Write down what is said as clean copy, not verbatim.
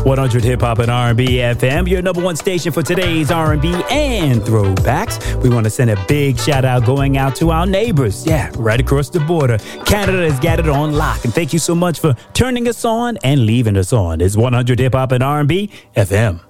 100 Hip Hop and R&B FM, your number one station for today's R&B and throwbacks. We want to send a big shout out going out to our neighbors. Yeah, right across the border. Canada has got it on lock. And thank you so much for turning us on and leaving us on. It's 100 Hip Hop and R&B FM.